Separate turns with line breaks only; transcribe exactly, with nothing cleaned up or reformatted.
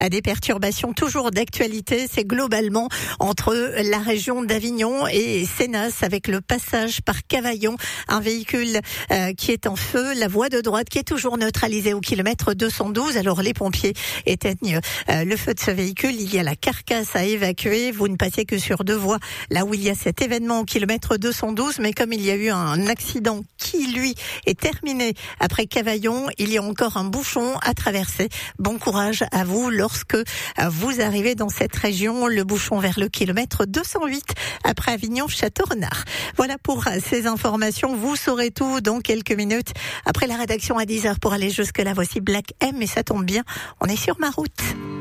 À des perturbations toujours d'actualité, c'est globalement entre la région d'Avignon et Sénas avec le passage par Cavaillon, un véhicule euh, qui est en feu, la voie de droite qui est toujours neutralisée au kilomètre deux cent douze. Alors les pompiers éteignent euh, le feu de ce véhicule, il y a la carcasse à évacuer, vous ne passez que sur deux voies là où il y a cet événement au kilomètre deux cent douze, mais comme il y a eu un accident qui lui est terminé après Cavaillon, il y a encore un bouchon à traverser. Bon courage à vous lorsque vous arrivez dans cette région, le bouchon vers le kilomètre deux cent huit après Avignon-Château-Renard. Voilà pour ces informations, vous saurez tout dans quelques minutes après la rédaction à dix heures pour aller jusque là. Voici Black M et ça tombe bien, on est sur ma route.